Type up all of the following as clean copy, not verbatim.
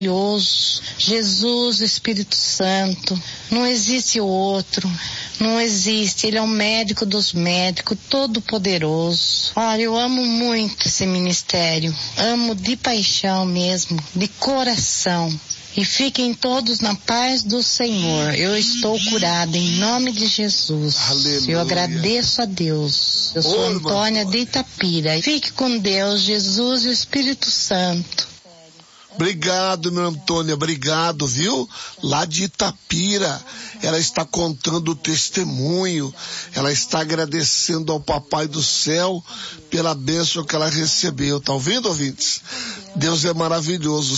Jesus, Espírito Santo, não existe outro, não existe, Ele é o médico dos médicos, todo poderoso. Olha, eu amo muito esse ministério, amo de paixão mesmo, de coração. E fiquem todos na paz do Senhor. Eu estou curada em nome de Jesus. Aleluia. Eu agradeço a Deus. Eu sou Antônia de Itapira. Fique com Deus, Jesus e o Espírito Santo. Obrigado, meu Antônia, obrigado, viu? Lá de Itapira, ela está contando o testemunho, ela está agradecendo ao Papai do Céu pela bênção que ela recebeu. Tá ouvindo, ouvintes? Deus é maravilhoso.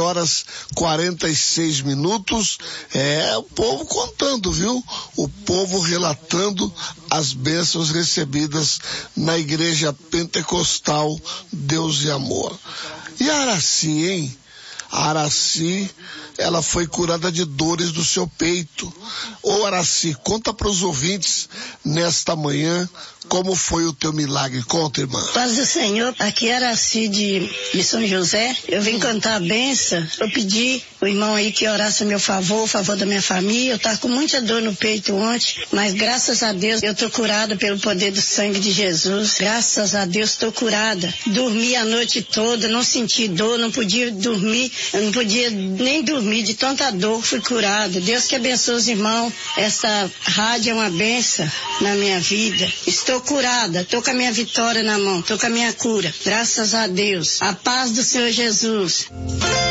7h46. O povo contando, viu? O povo relatando as bênçãos recebidas na Igreja Pentecostal Deus e Amor. E a Araci, hein? A Araci, ela foi curada de dores do seu peito. Ô Araci, conta para os ouvintes nesta manhã como foi o teu milagre. Conta, irmã. Paz do Senhor, aqui é Araci de São José. Eu vim cantar a benção. Eu pedi o irmão aí que orasse a meu favor, o favor da minha família. Eu tava com muita dor no peito ontem, mas graças a Deus eu tô curada pelo poder do sangue de Jesus. Graças a Deus tô curada. Dormi a noite toda, não senti dor, não podia dormir, eu não podia nem dormir de tanta dor, fui curada. Deus que abençoe os irmãos. Essa rádio é uma benção na minha vida. Estou curada, estou com a minha vitória na mão, estou com a minha cura. Graças a Deus. A paz do Senhor Jesus.